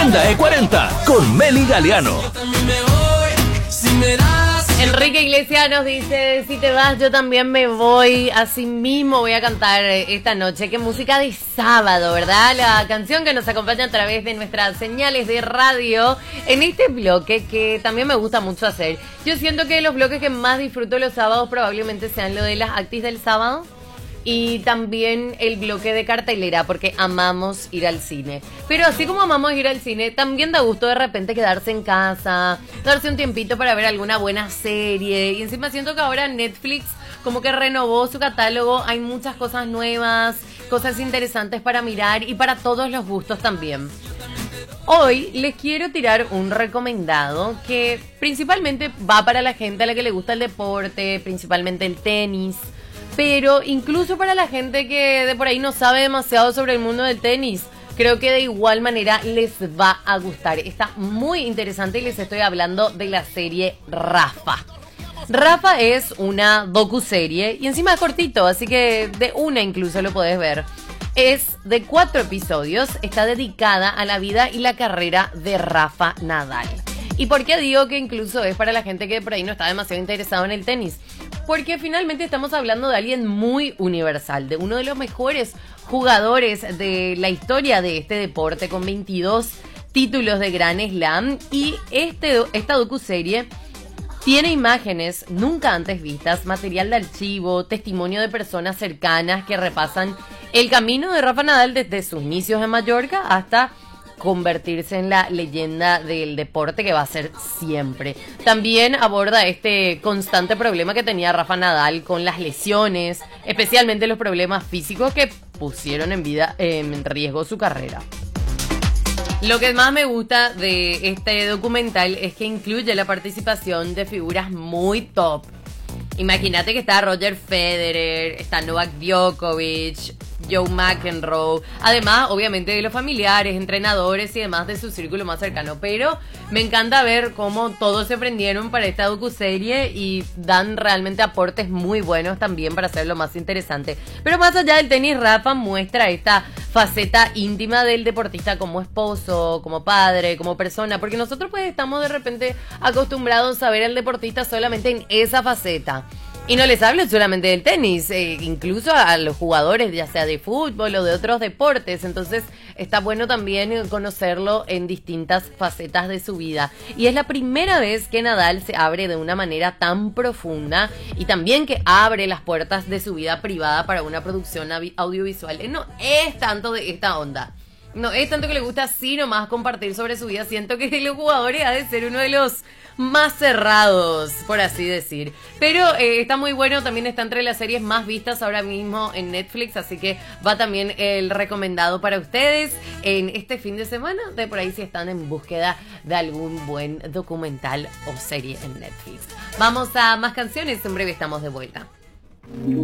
Agenda E40 con Meli Galeano. Enrique Iglesias nos dice: si te vas yo también me voy. Así mismo voy a cantar esta noche. Qué música de sábado, ¿verdad? La canción que nos acompaña a través de nuestras señales de radio en este bloque que también me gusta mucho hacer. Yo siento que los bloques que más disfruto los sábados probablemente sean lo de las actis del sábado y también el bloque de cartelera, porque amamos ir al cine. Pero así como amamos ir al cine, también da gusto de repente quedarse en casa, darse un tiempito para ver alguna buena serie. Y encima siento que ahora Netflix como que renovó su catálogo, hay muchas cosas nuevas, cosas interesantes para mirar y para todos los gustos también. Hoy les quiero tirar un recomendado que principalmente va para la gente a la que le gusta el deporte, principalmente el tenis. Pero incluso para la gente que de por ahí no sabe demasiado sobre el mundo del tenis, creo que de igual manera les va a gustar. Está muy interesante y les estoy hablando de la serie Rafa. Rafa es una docuserie y encima es cortito, así que de una incluso lo podés ver. Es de 4 episodios, está dedicada a la vida y la carrera de Rafa Nadal. ¿Y por qué digo que incluso es para la gente que por ahí no está demasiado interesado en el tenis? Porque finalmente estamos hablando de alguien muy universal, de uno de los mejores jugadores de la historia de este deporte, con 22 títulos de Grand Slam. Y esta docuserie tiene imágenes nunca antes vistas, material de archivo, testimonio de personas cercanas que repasan el camino de Rafa Nadal desde sus inicios en Mallorca hasta convertirse en la leyenda del deporte que va a ser siempre. También aborda este constante problema que tenía Rafa Nadal con las lesiones, especialmente los problemas físicos que pusieron en riesgo su carrera. Lo que más me gusta de este documental es que incluye la participación de figuras muy top. Imagínate que está Roger Federer, está Novak Djokovic, Joe McEnroe, además obviamente de los familiares, entrenadores y demás de su círculo más cercano, pero me encanta ver cómo todos se prendieron para esta docuserie y dan realmente aportes muy buenos también para hacerlo más interesante. Pero más allá del tenis, Rafa muestra esta faceta íntima del deportista como esposo, como padre, como persona, porque nosotros pues estamos de repente acostumbrados a ver al deportista solamente en esa faceta. Y no les hablo solamente del tenis, incluso a los jugadores, ya sea de fútbol o de otros deportes. Entonces está bueno también conocerlo en distintas facetas de su vida. Y es la primera vez que Nadal se abre de una manera tan profunda y también que abre las puertas de su vida privada para una producción audiovisual. No es tanto de esta onda. No es tanto que le gusta así nomás compartir sobre su vida. Siento que los jugadores ha de ser uno de los más cerrados, por así decir. Pero está muy bueno, también está entre las series más vistas ahora mismo en Netflix, así que va también el recomendado para ustedes en este fin de semana, de por ahí si están en búsqueda de algún buen documental o serie en Netflix. Vamos a más canciones, en breve estamos de vuelta.